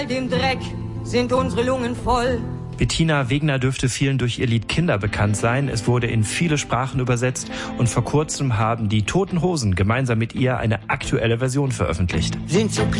Dem Dreck sind unsere Lungen voll. Bettina Wegner dürfte vielen durch ihr Lied Kinder bekannt sein. Es wurde in viele Sprachen übersetzt und vor kurzem haben die Toten Hosen gemeinsam mit ihr eine aktuelle Version veröffentlicht. Sind so